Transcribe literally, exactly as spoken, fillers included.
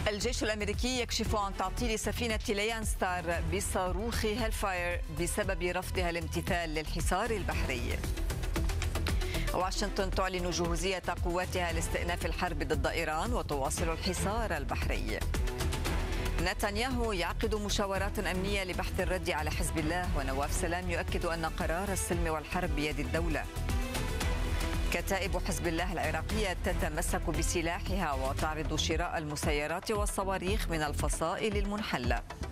الجيش الأمريكي يكشف عن تعطيل سفينة ليان ستار بصاروخ هيلفاير بسبب رفضها الامتثال للحصار البحري. واشنطن تعلن جهوزية قواتها لاستئناف الحرب ضد إيران وتواصل الحصار البحري. نتنياهو يعقد مشاورات أمنية لبحث الرد على حزب الله، ونواف سلام يؤكد أن قرار السلم والحرب بيد الدولة. كتائب حزب الله العراقية تتمسك بسلاحها وتعرض شراء المسيرات والصواريخ من الفصائل المنحلة.